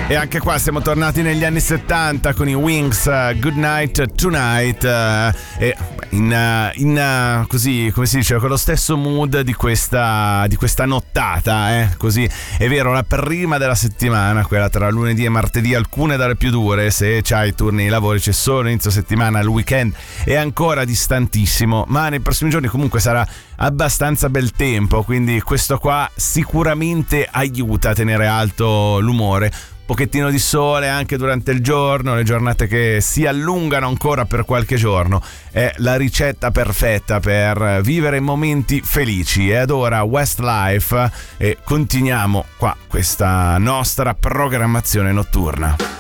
E anche qua siamo tornati negli anni 70 con i Wings, Good Night Tonight, e così, come si dice, con lo stesso mood di questa nottata, così è vero, la prima della settimana, quella tra lunedì e martedì, alcune dalle più dure, se c'hai i turni di lavoro, c'è solo inizio settimana, il weekend è ancora distantissimo, ma nei prossimi giorni comunque sarà abbastanza bel tempo, quindi questo qua sicuramente aiuta a tenere alto l'umore. Pochettino di sole anche durante il giorno, le giornate che si allungano ancora per qualche giorno, è la ricetta perfetta per vivere momenti felici. E ad ora Westlife, e continuiamo qua questa nostra programmazione notturna.